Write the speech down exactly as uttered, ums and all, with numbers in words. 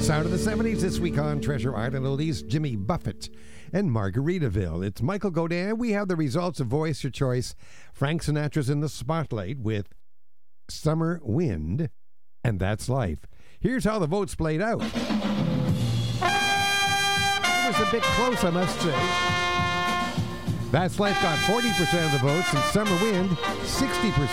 Sound of the seventies this week on Treasure Island Oldies, Jimmy Buffett and Margaritaville. It's Michael Godin. We have the results of Voice Your Choice. Frank Sinatra's in the spotlight with Summer Wind, and That's Life. Here's how the votes played out. It was a bit close, I must say. That's Life got forty percent of the votes, and Summer Wind, sixty percent.